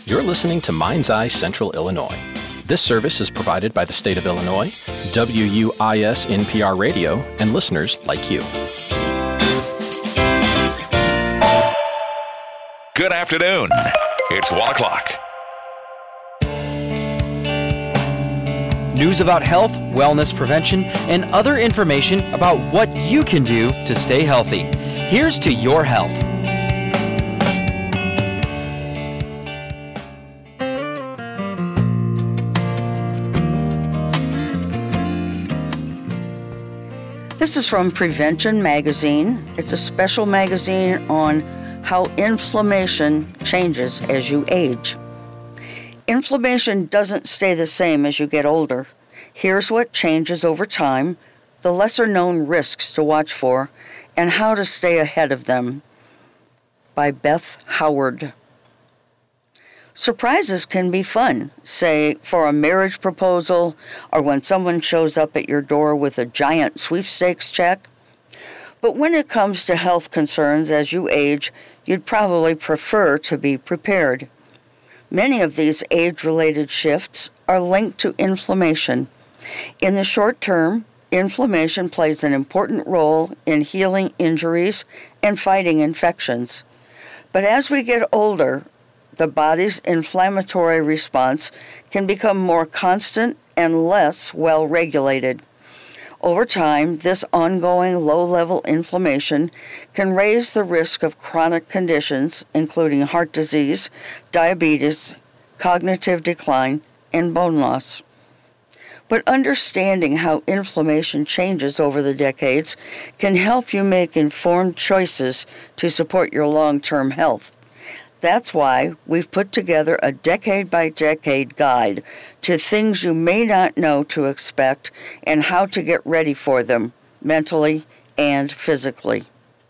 You're listening to Mind's Eye Central Illinois. This service is provided by the state of Illinois, WUIS NPR Radio, and listeners like you. Good afternoon. It's 1 o'clock. News about health, wellness prevention, and other information about what you can do to stay healthy. Here's to your health. This is from Prevention Magazine. It's a special magazine on how inflammation changes as you age. Inflammation doesn't stay the same as you get older. Here's what changes over time, the lesser-known risks to watch for, and how to stay ahead of them. By Beth Howard. Surprises can be fun, say for a marriage proposal or when someone shows up at your door with a giant sweepstakes check. But when it comes to health concerns as you age, you'd probably prefer to be prepared. Many of these age-related shifts are linked to inflammation. In the short term, inflammation plays an important role in healing injuries and fighting infections. But as we get older, the body's inflammatory response can become more constant and less well-regulated. Over time, this ongoing low-level inflammation can raise the risk of chronic conditions, including heart disease, diabetes, cognitive decline, and bone loss. But understanding how inflammation changes over the decades can help you make informed choices to support your long-term health. That's why we've put together a decade-by-decade guide to things you may not know to expect and how to get ready for them, mentally and physically.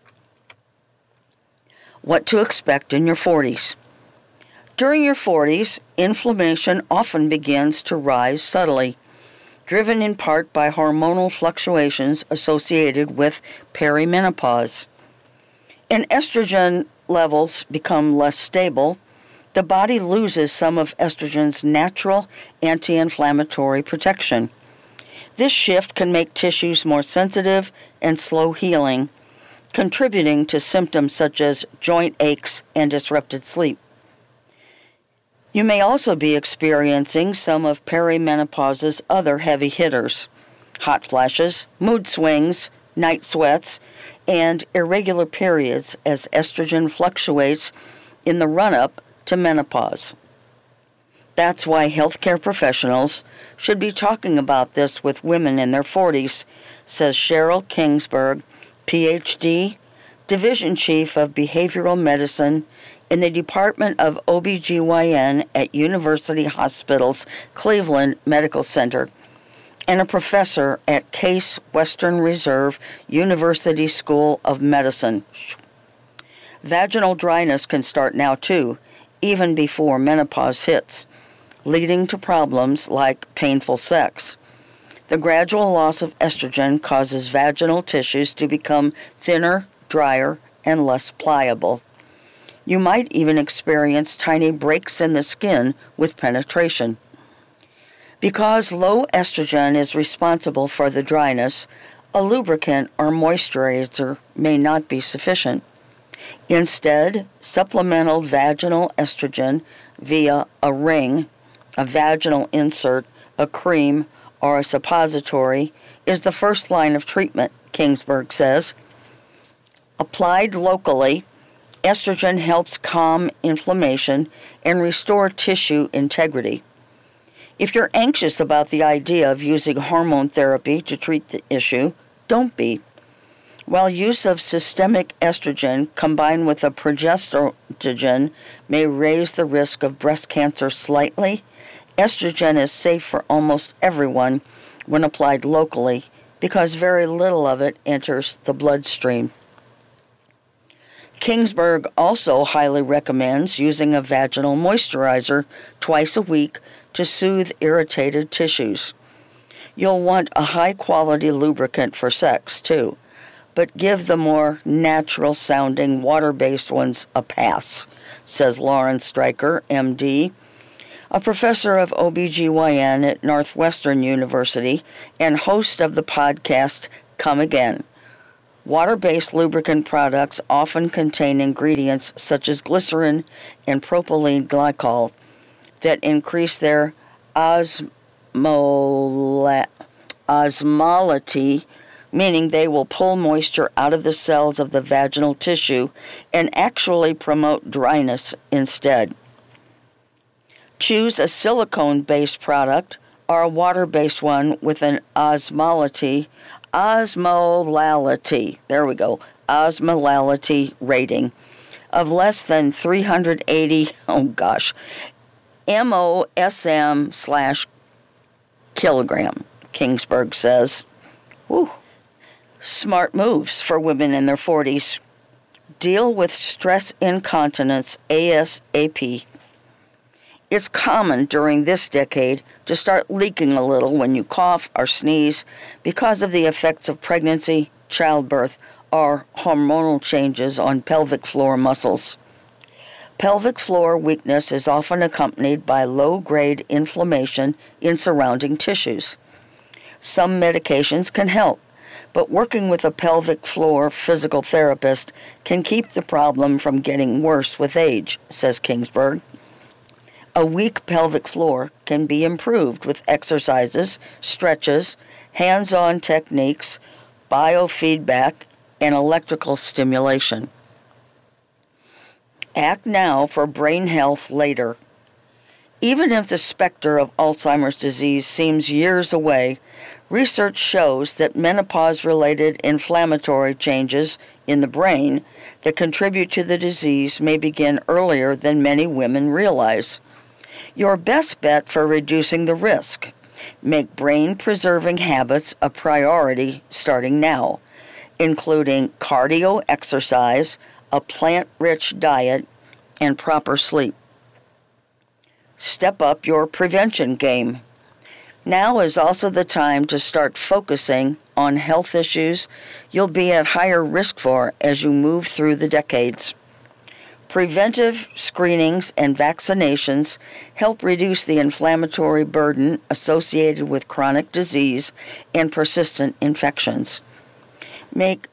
What to expect in your 40s. During your 40s, inflammation often begins to rise subtly, driven in part by hormonal fluctuations associated with perimenopause. And estrogen levels become less stable, the body loses some of estrogen's natural anti-inflammatory protection. This shift can make tissues more sensitive and slow healing, contributing to symptoms such as joint aches and disrupted sleep. You may also be experiencing some of perimenopause's other heavy hitters: hot flashes, mood swings, night sweats, and irregular periods as estrogen fluctuates in the run-up to menopause. That's why healthcare professionals should be talking about this with women in their 40s, says Cheryl Kingsburg, Ph.D., Division Chief of Behavioral Medicine in the Department of OBGYN at University Hospitals Cleveland Medical Center, and a professor at Case Western Reserve University School of Medicine. Vaginal dryness can start now too, even before menopause hits, leading to problems like painful sex. The gradual loss of estrogen causes vaginal tissues to become thinner, drier, and less pliable. You might even experience tiny breaks in the skin with penetration. Because low estrogen is responsible for the dryness, a lubricant or moisturizer may not be sufficient. Instead, supplemental vaginal estrogen via a ring, a vaginal insert, a cream, or a suppository is the first line of treatment, Kingsburg says. Applied locally, estrogen helps calm inflammation and restore tissue integrity. If you're anxious about the idea of using hormone therapy to treat the issue, don't be. While use of systemic estrogen combined with a progestogen may raise the risk of breast cancer slightly, estrogen is safe for almost everyone when applied locally because very little of it enters the bloodstream. Kingsburg also highly recommends using a vaginal moisturizer twice a week to soothe irritated tissues. You'll want a high-quality lubricant for sex, too, but give the more natural-sounding water-based ones a pass. says Lauren Stryker, MD, a professor of OBGYN at Northwestern University and host of the podcast Come Again. Water-based lubricant products often contain ingredients such as glycerin and propylene glycol that increase their osmolality, meaning they will pull moisture out of the cells of the vaginal tissue and actually promote dryness instead. Choose a silicone-based product or a water-based one with an osmolality rating of less than 380, MOSM/kilogram, Kingsburg says. Whew. Smart moves for women in their 40s. Deal with stress incontinence ASAP. It's common during this decade to start leaking a little when you cough or sneeze because of the effects of pregnancy, childbirth, or hormonal changes on pelvic floor muscles. Pelvic floor weakness is often accompanied by low-grade inflammation in surrounding tissues. Some medications can help, but working with a pelvic floor physical therapist can keep the problem from getting worse with age, says Kingsburg. A weak pelvic floor can be improved with exercises, stretches, hands-on techniques, biofeedback, and electrical stimulation. Act now for brain health later. Even if the specter of Alzheimer's disease seems years away, research shows that menopause-related inflammatory changes in the brain that contribute to the disease may begin earlier than many women realize. Your best bet for reducing the risk. Make brain-preserving habits a priority starting now, including cardio exercise, a plant-rich diet, and proper sleep. Step up your prevention game. Now is also the time to start focusing on health issues you'll be at higher risk for as you move through the decades. Preventive screenings and vaccinations help reduce the inflammatory burden associated with chronic disease and persistent infections. Make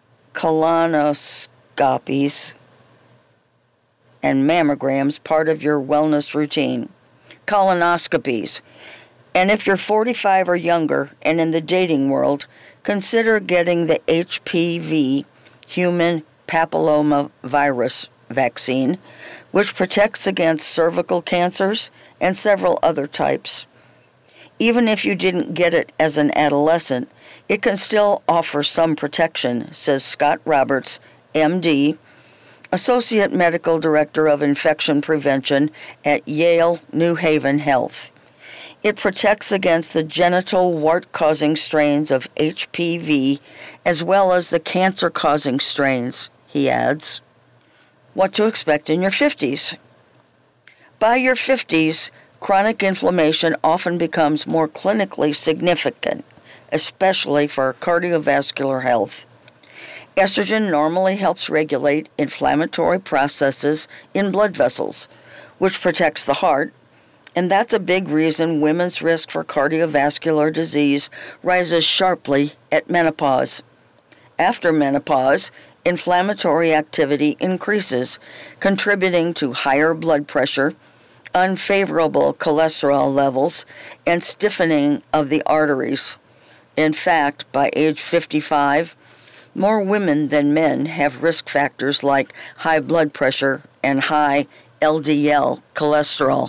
colonoscopies and mammograms part of your wellness routine. Colonoscopies. And if you're 45 or younger and in the dating world, consider getting the HPV, human papillomavirus vaccine, which protects against cervical cancers and several other types. Even if you didn't get it as an adolescent, it can still offer some protection, says Scott Roberts, MD, Associate Medical Director of Infection Prevention at Yale New Haven Health. It protects against the genital wart-causing strains of HPV as well as the cancer-causing strains, he adds. What to expect in your 50s. By your 50s, chronic inflammation often becomes more clinically significant, especially for cardiovascular health. Estrogen normally helps regulate inflammatory processes in blood vessels, which protects the heart, and that's a big reason women's risk for cardiovascular disease rises sharply at menopause. After menopause, inflammatory activity increases, contributing to higher blood pressure, unfavorable cholesterol levels, and stiffening of the arteries. In fact, by age 55, more women than men have risk factors like high blood pressure and high LDL cholesterol.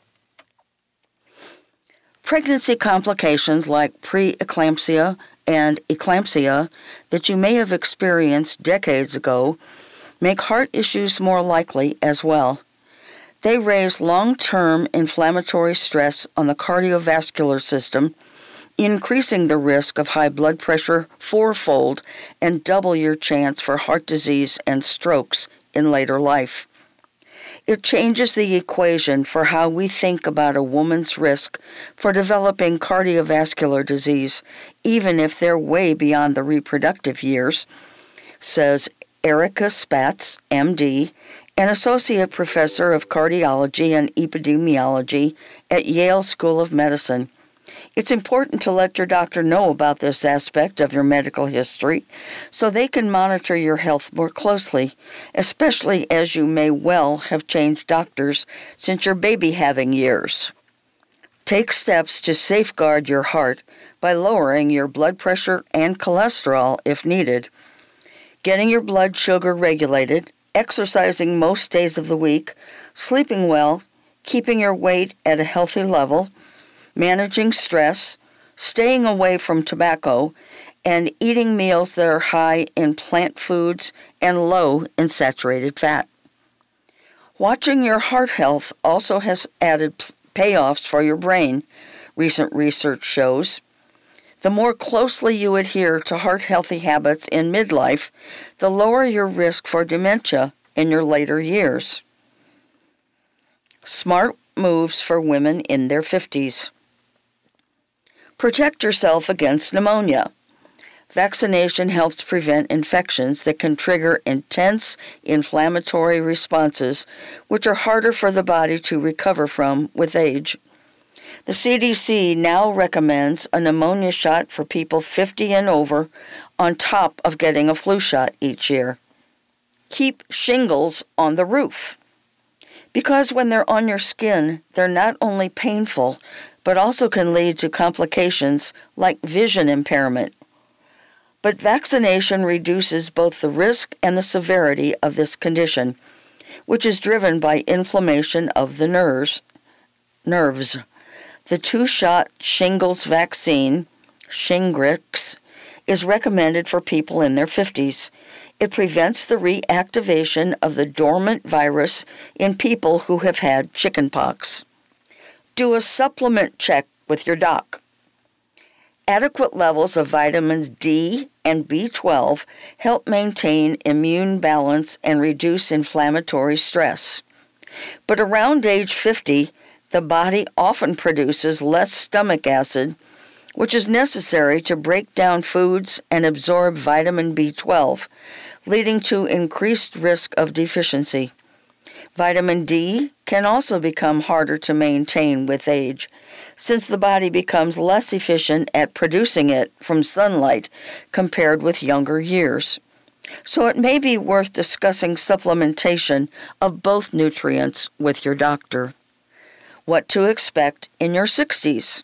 Pregnancy complications like preeclampsia and eclampsia that you may have experienced decades ago make heart issues more likely as well. They raise long-term inflammatory stress on the cardiovascular system, increasing the risk of high blood pressure fourfold and double your chance for heart disease and strokes in later life. It changes the equation for how we think about a woman's risk for developing cardiovascular disease, even if they're way beyond the reproductive years, says Erica Spatz, MD, an associate professor of cardiology and epidemiology at Yale School of Medicine. It's important to let your doctor know about this aspect of your medical history so they can monitor your health more closely, especially as you may well have changed doctors since your baby having years. Take steps to safeguard your heart by lowering your blood pressure and cholesterol if needed, getting your blood sugar regulated, exercising most days of the week, sleeping well, keeping your weight at a healthy level, managing stress, staying away from tobacco, and eating meals that are high in plant foods and low in saturated fat. Watching your heart health also has added payoffs for your brain, recent research shows. The more closely you adhere to heart-healthy habits in midlife, the lower your risk for dementia in your later years. Smart moves for women in their 50s. Protect yourself against pneumonia. Vaccination helps prevent infections that can trigger intense inflammatory responses, which are harder for the body to recover from with age. The CDC now recommends a pneumonia shot for people 50 and over on top of getting a flu shot each year. Keep shingles on the roof. Because when they're on your skin, they're not only painful, but also can lead to complications like vision impairment. But vaccination reduces both the risk and the severity of this condition, which is driven by inflammation of the nerves. The 2-shot shingles vaccine, Shingrix, is recommended for people in their 50s. It prevents the reactivation of the dormant virus in people who have had chickenpox. Do a supplement check with your doc. Adequate levels of vitamins D and B12 help maintain immune balance and reduce inflammatory stress. But around age 50, the body often produces less stomach acid, which is necessary to break down foods and absorb vitamin B12, leading to increased risk of deficiency. Vitamin D can also become harder to maintain with age, since the body becomes less efficient at producing it from sunlight compared with younger years. So it may be worth discussing supplementation of both nutrients with your doctor. What to expect in your 60s.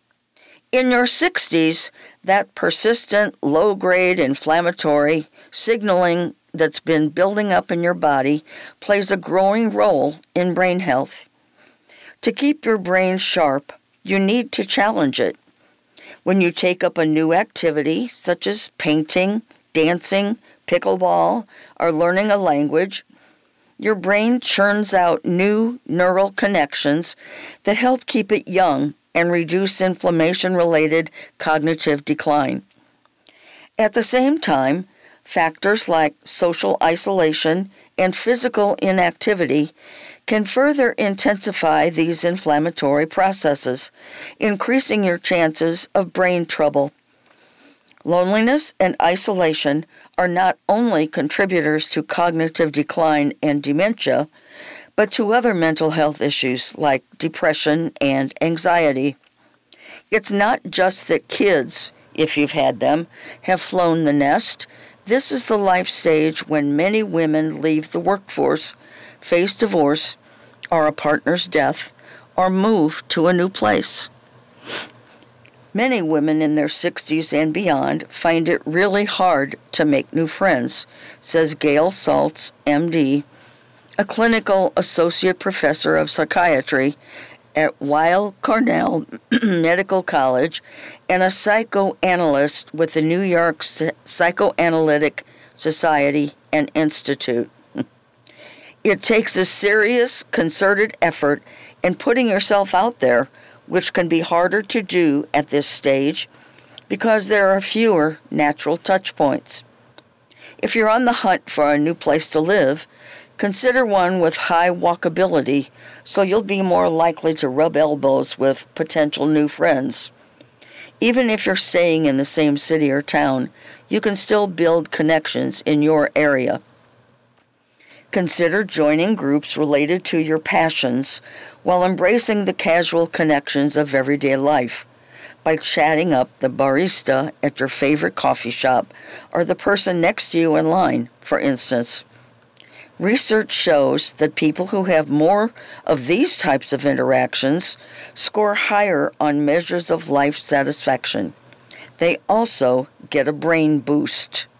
In your 60s, that persistent low-grade inflammatory signaling that's been building up in your body plays a growing role in brain health. To keep your brain sharp, you need to challenge it. When you take up a new activity, such as painting, dancing, pickleball, or learning a language, your brain churns out new neural connections that help keep it young and reduce inflammation-related cognitive decline. At the same time, factors like social isolation and physical inactivity can further intensify these inflammatory processes, increasing your chances of brain trouble. Loneliness and isolation are not only contributors to cognitive decline and dementia, but to other mental health issues like depression and anxiety. It's not just that kids, if you've had them, have flown the nest. This is the life stage when many women leave the workforce, face divorce, or a partner's death, or move to a new place. Many women in their 60s and beyond find it really hard to make new friends, says Gail Saltz, MD, a clinical associate professor of psychiatry at Weill Cornell Medical College and a psychoanalyst with the New York Psychoanalytic Society and Institute. It takes a serious, concerted effort in putting yourself out there, which can be harder to do at this stage because there are fewer natural touch points. If you're on the hunt for a new place to live, consider one with high walkability so you'll be more likely to rub elbows with potential new friends. Even if you're staying in the same city or town, you can still build connections in your area. Consider joining groups related to your passions while embracing the casual connections of everyday life by chatting up the barista at your favorite coffee shop or the person next to you in line, for instance. Research shows that people who have more of these types of interactions score higher on measures of life satisfaction. They also get a brain boost.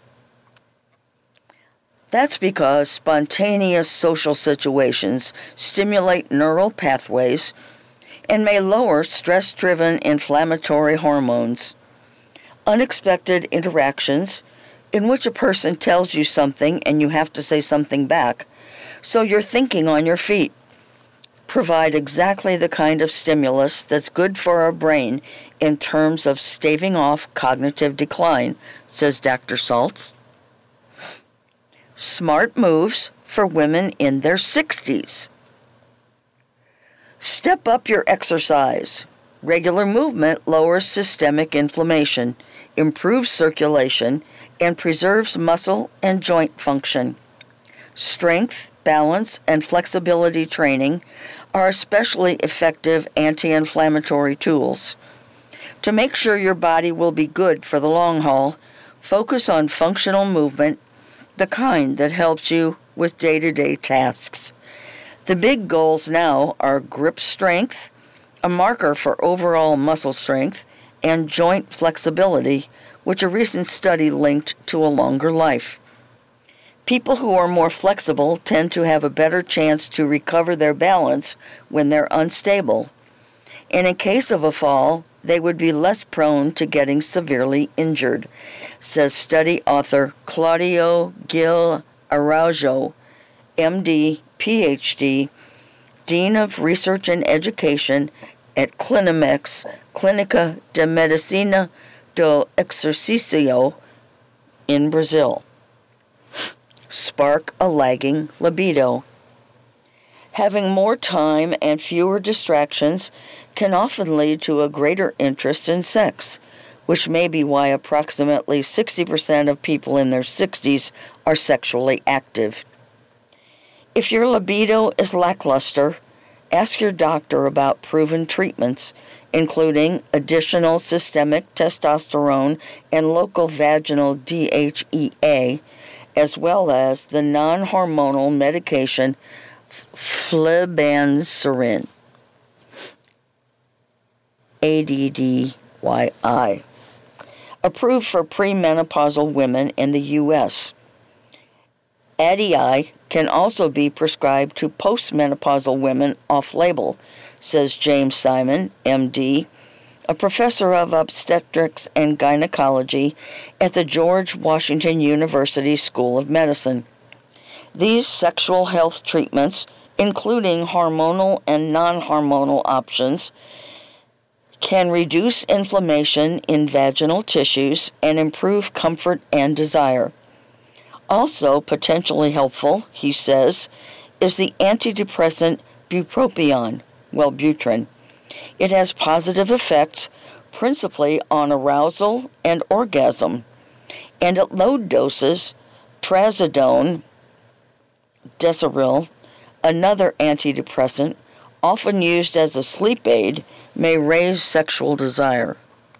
That's because spontaneous social situations stimulate neural pathways and may lower stress-driven inflammatory hormones. Unexpected interactions in which a person tells you something and you have to say something back, so you're thinking on your feet, provide exactly the kind of stimulus that's good for our brain in terms of staving off cognitive decline, says Dr. Saltz. Smart moves for women in their 60s. Step up your exercise. Regular movement lowers systemic inflammation, improves circulation, and preserves muscle and joint function. Strength, balance, and flexibility training are especially effective anti-inflammatory tools. To make sure your body will be good for the long haul, focus on functional movement, the kind that helps you with day-to-day tasks. The big goals now are grip strength, a marker for overall muscle strength, and joint flexibility, which a recent study linked to a longer life. People who are more flexible tend to have a better chance to recover their balance when they're unstable, and in case of a fall, they would be less prone to getting severely injured, says study author Claudio Gil Araujo, MD, PhD, Dean of Research and Education at Clinimex, Clínica de Medicina do Exercício in Brazil. Spark a lagging libido. Having more time and fewer distractions can often lead to a greater interest in sex, which may be why approximately 60% of people in their 60s are sexually active. If your libido is lackluster, ask your doctor about proven treatments, including additional systemic testosterone and local vaginal DHEA, as well as the non-hormonal medication flibanserin, ADDYI, approved for premenopausal women in the U.S. ADDI can also be prescribed to postmenopausal women off-label, says James Simon, MD, a professor of obstetrics and gynecology at the George Washington University School of Medicine. These sexual health treatments, including hormonal and non-hormonal options, can reduce inflammation in vaginal tissues and improve comfort and desire. Also potentially helpful, he says, is the antidepressant bupropion, Wellbutrin. It has positive effects principally on arousal and orgasm, and at low doses, trazodone, Deseril, another antidepressant, often used as a sleep aid, may raise sexual desire.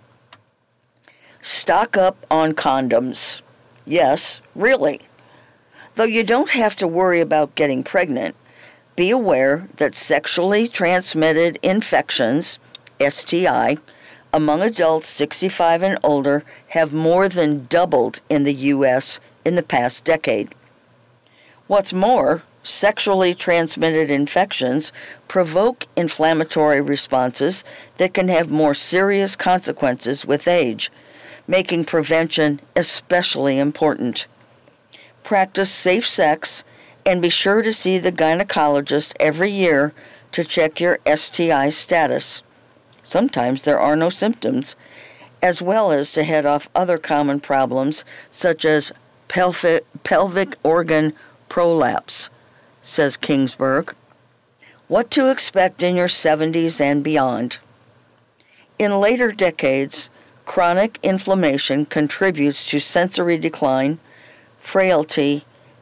Stock up on condoms. Yes, really. Though you don't have to worry about getting pregnant, be aware that sexually transmitted infections, STI, among adults 65 and older have more than doubled in the U.S. in the past decade. What's more, sexually transmitted infections provoke inflammatory responses that can have more serious consequences with age, making prevention especially important. Practice safe sex and be sure to see the gynecologist every year to check your STI status. Sometimes there are no symptoms, as well as to head off other common problems such as pelvic organ prolapse, says Kingsburg. What to expect in your 70s and beyond. In later decades, chronic inflammation contributes to sensory decline, frailty,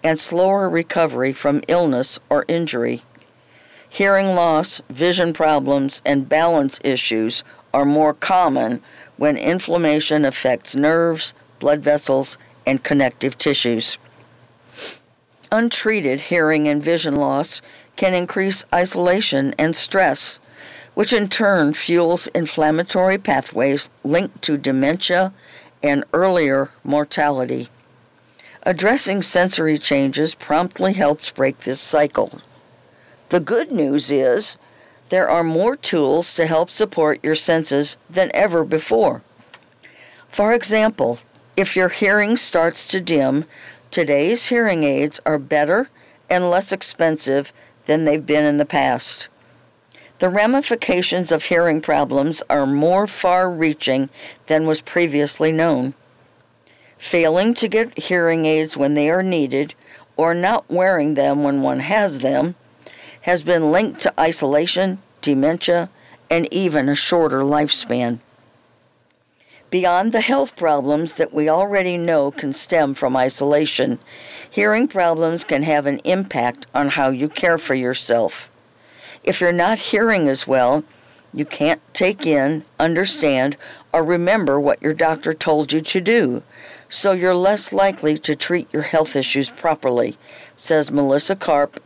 and slower recovery from illness or injury. Hearing loss, vision problems, and balance issues are more common when inflammation affects nerves, blood vessels, and connective tissues. Untreated hearing and vision loss can increase isolation and stress, which in turn fuels inflammatory pathways linked to dementia and earlier mortality. Addressing sensory changes promptly helps break this cycle. The good news is there are more tools to help support your senses than ever before. For example, if your hearing starts to dim, today's hearing aids are better and less expensive than they've been in the past. The ramifications of hearing problems are more far-reaching than was previously known. Failing to get hearing aids when they are needed, or not wearing them when one has them, has been linked to isolation, dementia, and even a shorter lifespan. Beyond the health problems that we already know can stem from isolation, hearing problems can have an impact on how you care for yourself. If you're not hearing as well, you can't take in, understand, or remember what your doctor told you to do, so you're less likely to treat your health issues properly, says Melissa Karp,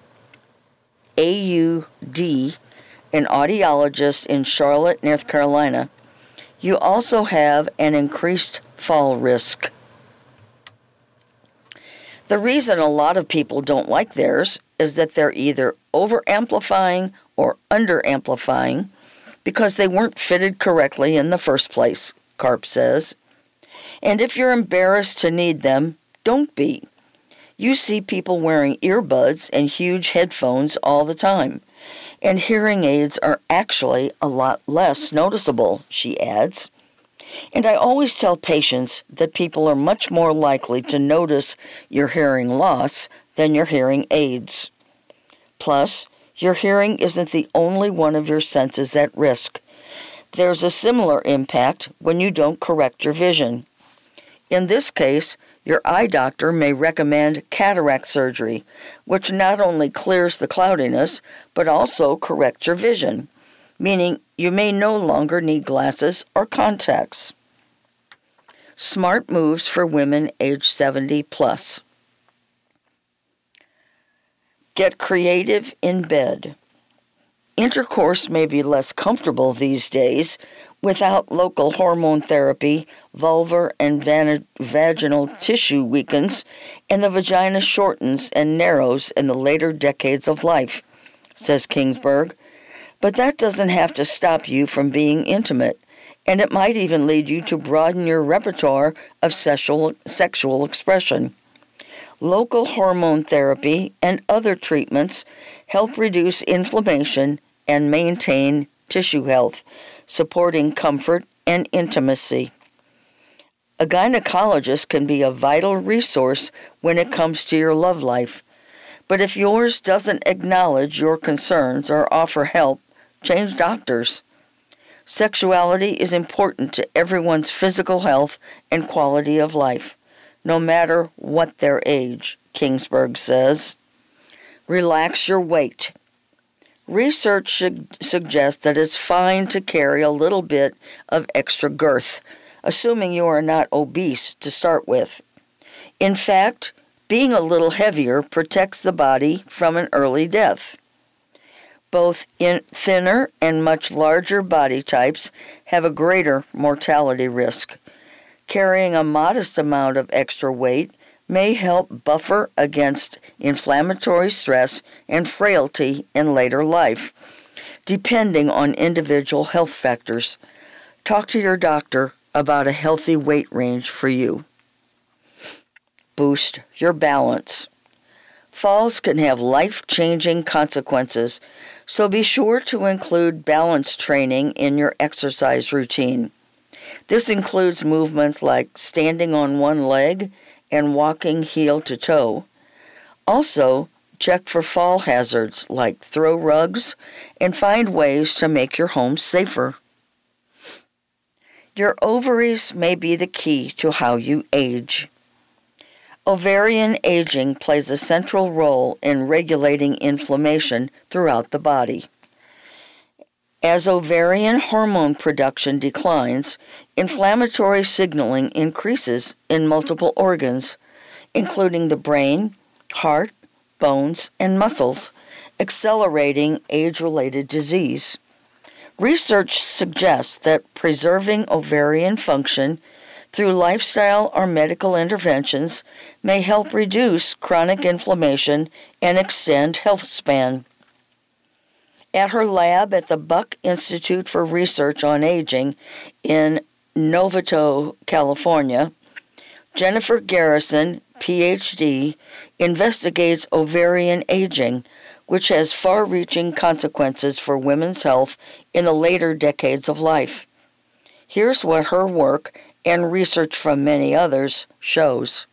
AUD, an audiologist in Charlotte, North Carolina. You also have an increased fall risk. The reason a lot of people don't like theirs is that they're either over-amplifying or under-amplifying because they weren't fitted correctly in the first place, Karp says. And if you're embarrassed to need them, don't be. You see people wearing earbuds and huge headphones all the time, and hearing aids are actually a lot less noticeable, she adds. And I always tell patients that people are much more likely to notice your hearing loss than your hearing aids. Plus, your hearing isn't the only one of your senses at risk. There's a similar impact when you don't correct your vision. In this case, your eye doctor may recommend cataract surgery, which not only clears the cloudiness, but also corrects your vision, meaning you may no longer need glasses or contacts. Smart moves for women age 70 plus. Get creative in bed. Intercourse may be less comfortable these days. Without local hormone therapy, vulvar and vaginal tissue weakens, and the vagina shortens and narrows in the later decades of life, says Kingsburg. But that doesn't have to stop you from being intimate, and it might even lead you to broaden your repertoire of sexual expression. Local hormone therapy and other treatments help reduce inflammation and maintain tissue health, supporting comfort and intimacy. A gynecologist can be a vital resource when it comes to your love life, but if yours doesn't acknowledge your concerns or offer help, change doctors. Sexuality is important to everyone's physical health and quality of life, no matter what their age, Kingsburg says. Relax your weight. Research suggests that it's fine to carry a little bit of extra girth, assuming you are not obese to start with. In fact, being a little heavier protects the body from an early death. Both thinner and much larger body types have a greater mortality risk. Carrying a modest amount of extra weight may help buffer against inflammatory stress and frailty in later life, depending on individual health factors. Talk to your doctor about a healthy weight range for you. Boost your balance. Falls can have life-changing consequences, so be sure to include balance training in your exercise routine. This includes movements like standing on one leg and walking heel to toe. Also, check for fall hazards like throw rugs and find ways to make your home safer. Your ovaries may be the key to how you age. Ovarian aging plays a central role in regulating inflammation throughout the body. As ovarian hormone production declines, inflammatory signaling increases in multiple organs, including the brain, heart, bones, and muscles, accelerating age-related disease. Research suggests that preserving ovarian function through lifestyle or medical interventions may help reduce chronic inflammation and extend health span. At her lab at the Buck Institute for Research on Aging in Novato, California, Jennifer Garrison, Ph.D., investigates ovarian aging, which has far-reaching consequences for women's health in the later decades of life. Here's what her work and research from many others shows.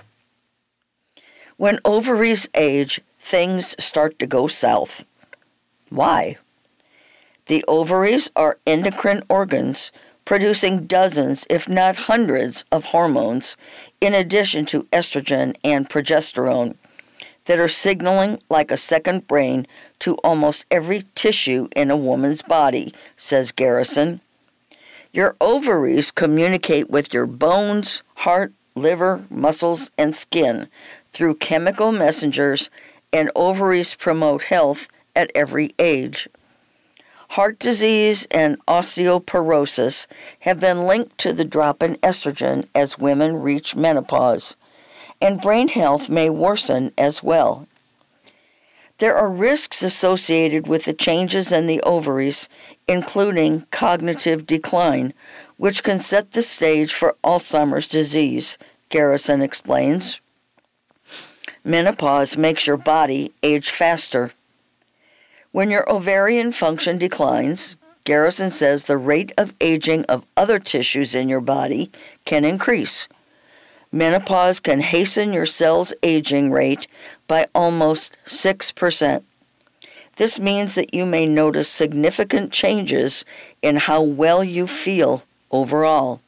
When ovaries age, things start to go south. Why? The ovaries are endocrine organs producing dozens, if not hundreds, of hormones, in addition to estrogen and progesterone, that are signaling like a second brain to almost every tissue in a woman's body, says Garrison. Your ovaries communicate with your bones, heart, liver, muscles, and skin through chemical messengers, and ovaries promote health at every age. Heart disease and osteoporosis have been linked to the drop in estrogen as women reach menopause, and brain health may worsen as well. There are risks associated with the changes in the ovaries, including cognitive decline, which can set the stage for Alzheimer's disease, Garrison explains. Menopause makes your body age faster. When your ovarian function declines, Garrison says the rate of aging of other tissues in your body can increase. Menopause can hasten your cell's aging rate by almost 6%. This means that you may notice significant changes in how well you feel overall.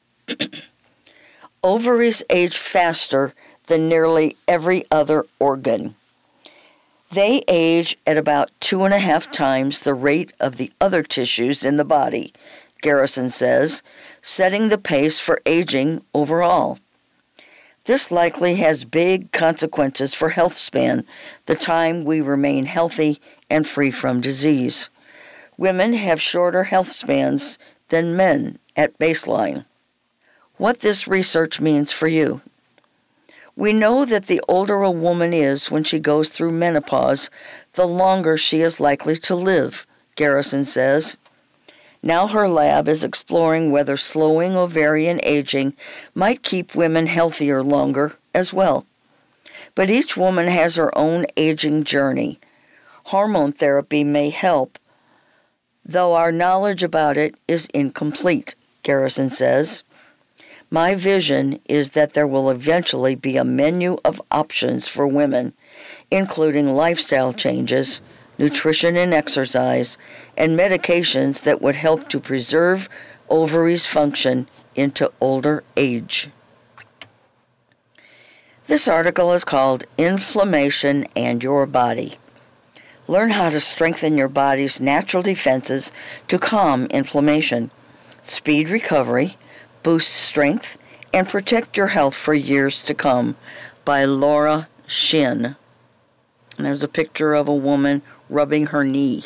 Ovaries age faster than nearly every other organ. They age at about 2.5 times the rate of the other tissues in the body, Garrison says, setting the pace for aging overall. This likely has big consequences for health span, the time we remain healthy and free from disease. Women have shorter health spans than men at baseline. What this research means for you. We know that the older a woman is when she goes through menopause, the longer she is likely to live, Garrison says. Now her lab is exploring whether slowing ovarian aging might keep women healthier longer as well. But each woman has her own aging journey. Hormone therapy may help, though our knowledge about it is incomplete, Garrison says. My vision is that there will eventually be a menu of options for women, including lifestyle changes, nutrition and exercise, and medications that would help to preserve ovaries' function into older age. This article is called Inflammation and Your Body. Learn how to strengthen your body's natural defenses to calm inflammation, speed recovery, boost strength, and protect your health for years to come, by Laura Shin. And there's a picture of a woman rubbing her knee.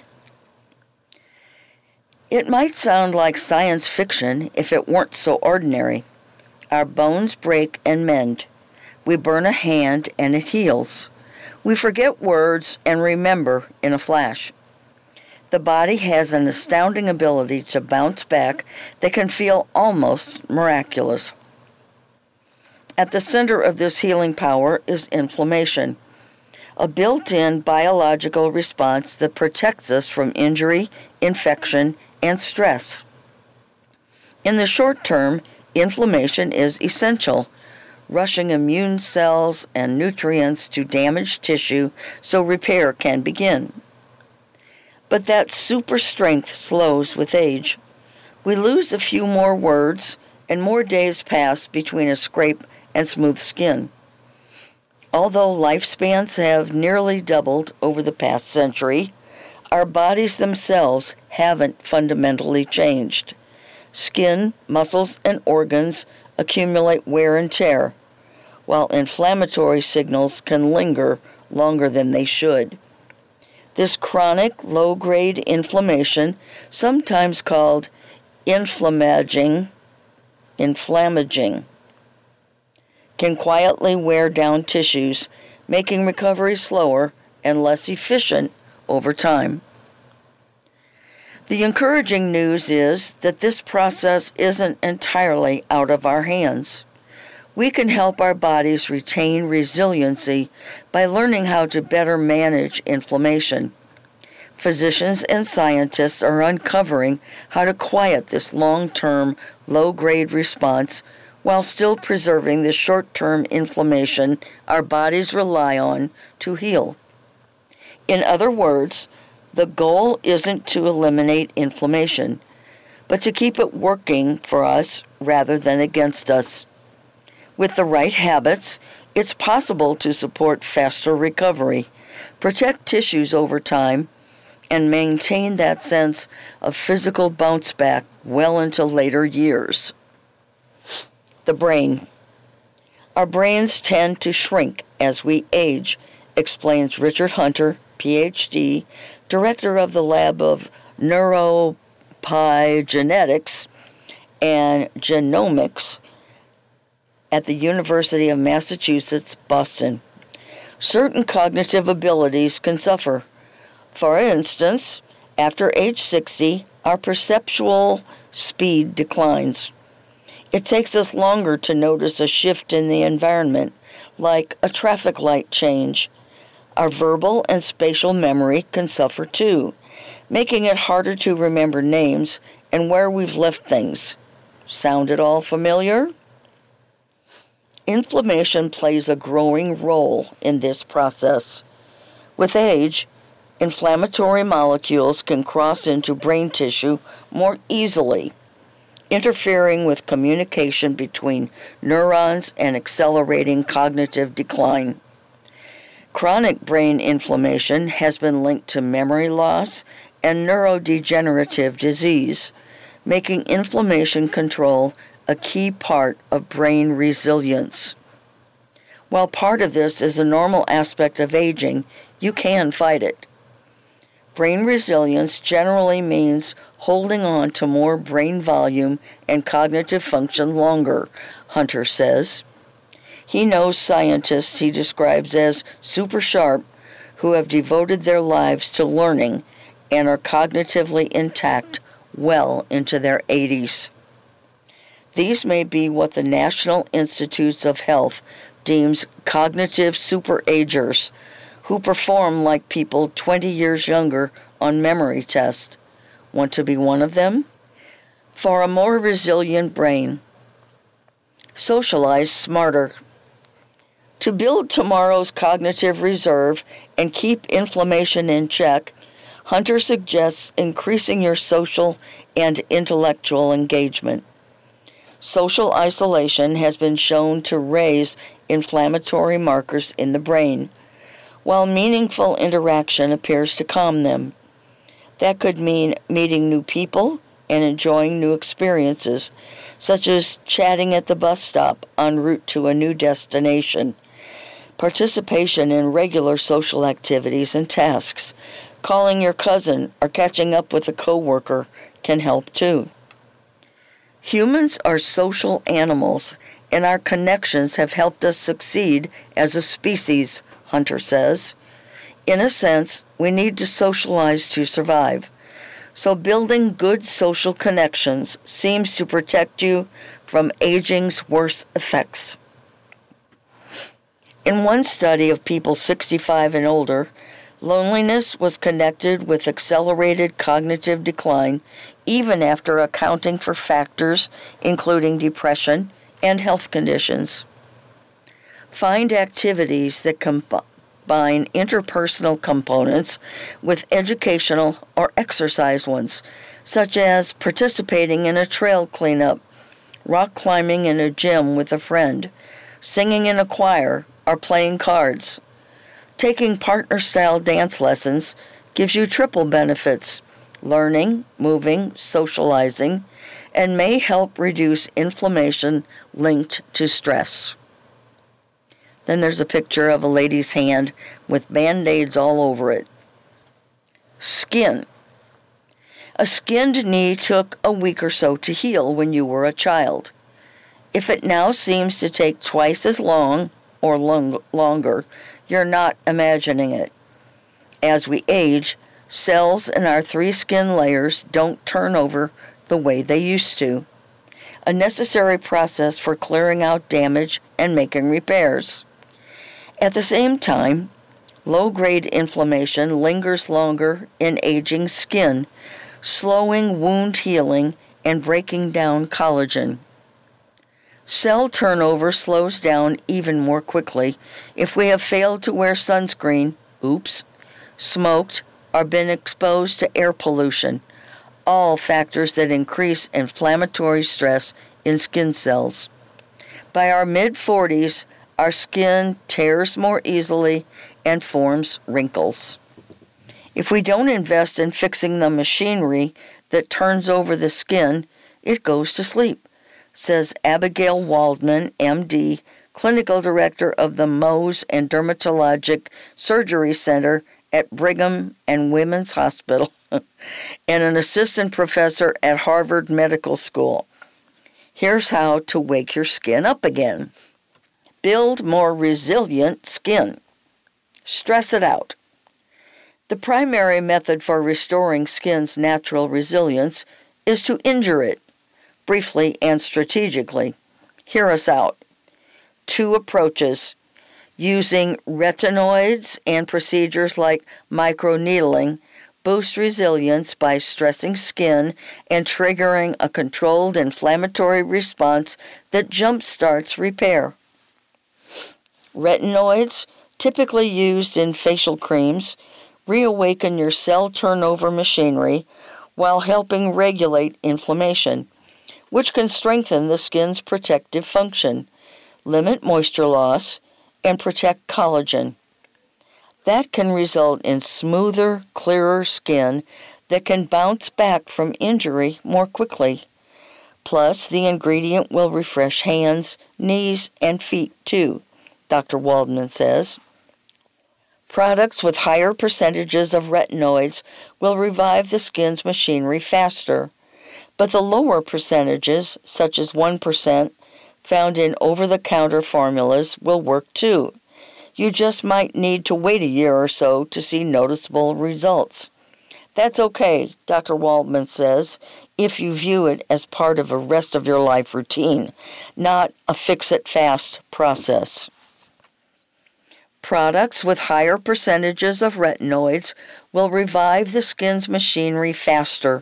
It might sound like science fiction if it weren't so ordinary. Our bones break and mend. We burn a hand and it heals. We forget words and remember in a flash. The body has an astounding ability to bounce back that can feel almost miraculous. At the center of this healing power is inflammation, a built-in biological response that protects us from injury, infection, and stress. In the short term, inflammation is essential, rushing immune cells and nutrients to damaged tissue so repair can begin. But that super strength slows with age. We lose a few more words, and more days pass between a scrape and smooth skin. Although lifespans have nearly doubled over the past century, our bodies themselves haven't fundamentally changed. Skin, muscles, and organs accumulate wear and tear, while inflammatory signals can linger longer than they should. This chronic low-grade inflammation, sometimes called inflammaging, can quietly wear down tissues, making recovery slower and less efficient over time. The encouraging news is that this process isn't entirely out of our hands. We can help our bodies retain resiliency by learning how to better manage inflammation. Physicians and scientists are uncovering how to quiet this long-term, low-grade response while still preserving the short-term inflammation our bodies rely on to heal. In other words, the goal isn't to eliminate inflammation, but to keep it working for us rather than against us. With the right habits, it's possible to support faster recovery, protect tissues over time, and maintain that sense of physical bounce back well into later years. The brain. Our brains tend to shrink as we age, explains Richard Hunter, Ph.D., director of the Lab of Neuroepigenetics and Genomics at the University of Massachusetts, Boston. Certain cognitive abilities can suffer. For instance, after age 60, our perceptual speed declines. It takes us longer to notice a shift in the environment, like a traffic light change. Our verbal and spatial memory can suffer too, making it harder to remember names and where we've left things. Sound at all familiar? Inflammation plays a growing role in this process. With age, inflammatory molecules can cross into brain tissue more easily, interfering with communication between neurons and accelerating cognitive decline. Chronic brain inflammation has been linked to memory loss and neurodegenerative disease, making inflammation control a key part of brain resilience. While part of this is a normal aspect of aging, you can fight it. Brain resilience generally means holding on to more brain volume and cognitive function longer, Hunter says. He knows scientists he describes as super sharp who have devoted their lives to learning and are cognitively intact well into their 80s. These may be what the National Institutes of Health deems cognitive superagers, who perform like people 20 years younger on memory tests. Want to be one of them? For a more resilient brain, socialize smarter. To build tomorrow's cognitive reserve and keep inflammation in check, Hunter suggests increasing your social and intellectual engagement. Social isolation has been shown to raise inflammatory markers in the brain, while meaningful interaction appears to calm them. That could mean meeting new people and enjoying new experiences, such as chatting at the bus stop en route to a new destination. Participation in regular social activities and tasks, calling your cousin or catching up with a coworker can help too. Humans are social animals, and our connections have helped us succeed as a species, Hunter says. In a sense, we need to socialize to survive. So building good social connections seems to protect you from aging's worst effects. In one study of people 65 and older, loneliness was connected with accelerated cognitive decline even after accounting for factors including depression and health conditions. Find activities that combine interpersonal components with educational or exercise ones, such as participating in a trail cleanup, rock climbing in a gym with a friend, singing in a choir, are playing cards. Taking partner-style dance lessons gives you triple benefits: learning, moving, socializing, and may help reduce inflammation linked to stress. Then there's a picture of a lady's hand with Band-Aids all over it. Skin. A skinned knee took a week or so to heal when you were a child. If it now seems to take twice as long or longer, you're not imagining it. As we age, cells in our 3 skin layers don't turn over the way they used to, a necessary process for clearing out damage and making repairs. At the same time, low-grade inflammation lingers longer in aging skin, slowing wound healing and breaking down collagen. Cell turnover slows down even more quickly if we have failed to wear sunscreen, smoked, or been exposed to air pollution, all factors that increase inflammatory stress in skin cells. By our mid-40s, our skin tears more easily and forms wrinkles. If we don't invest in fixing the machinery that turns over the skin, it goes to sleep, says Abigail Waldman, MD, Clinical Director of the Mohs and Dermatologic Surgery Center at Brigham and Women's Hospital and an assistant professor at Harvard Medical School. Here's how to wake your skin up again. Build more resilient skin. Stress it out. The primary method for restoring skin's natural resilience is to injure it, briefly and strategically. Hear us out. 2 approaches: using retinoids and procedures like microneedling boost resilience by stressing skin and triggering a controlled inflammatory response that jumpstarts repair. Retinoids, typically used in facial creams, reawaken your cell turnover machinery while helping regulate inflammation, which can strengthen the skin's protective function, limit moisture loss, and protect collagen. That can result in smoother, clearer skin that can bounce back from injury more quickly. Plus, the ingredient will refresh hands, knees, and feet too, Dr. Waldman says. Products with higher percentages of retinoids will revive the skin's machinery faster, but the lower percentages, such as 1%, found in over-the-counter formulas will work too. You just might need to wait a year or so to see noticeable results. That's okay, Dr. Waldman says, if you view it as part of a rest-of-your-life routine, not a fix-it-fast process. Products with higher percentages of retinoids will revive the skin's machinery faster.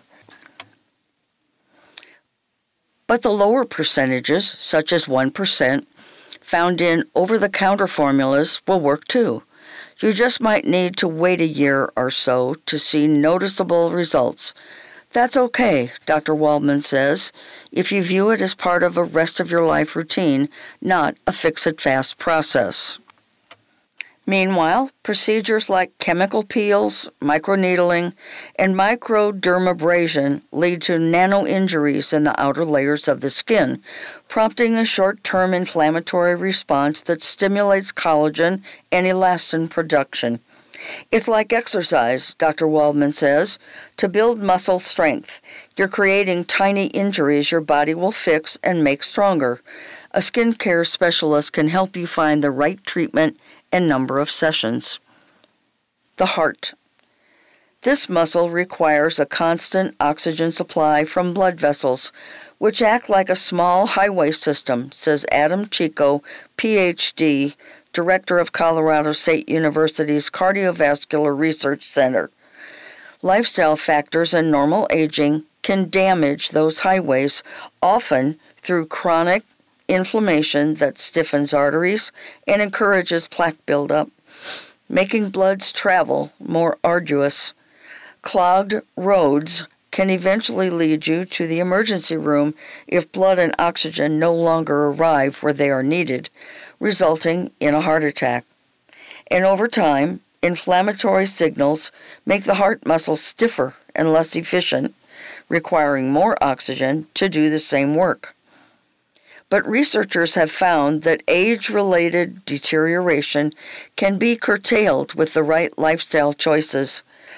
But the lower percentages, such as 1%, found in over-the-counter formulas will work too. You just might need to wait a year or so to see noticeable results. That's okay, Dr. Waldman says, if you view it as part of a rest-of-your-life routine, not a fix-it-fast process. Meanwhile, procedures like chemical peels, microneedling, and microdermabrasion lead to nano-injuries in the outer layers of the skin, prompting a short-term inflammatory response that stimulates collagen and elastin production. It's like exercise, Dr. Waldman says, to build muscle strength. You're creating tiny injuries your body will fix and make stronger. A skincare specialist can help you find the right treatment and number of sessions. The heart. This muscle requires a constant oxygen supply from blood vessels, which act like a small highway system, says Adam Chico, Ph.D., Director of Colorado State University's Cardiovascular Research Center. Lifestyle factors and normal aging can damage those highways, often through chronic inflammation that stiffens arteries and encourages plaque buildup, making blood's travel more arduous. Clogged roads can eventually lead you to the emergency room if blood and oxygen no longer arrive where they are needed, resulting in a heart attack. And over time, inflammatory signals make the heart muscle stiffer and less efficient, requiring more oxygen to do the same work. But researchers have found that age-related deterioration can be curtailed with the right lifestyle choices,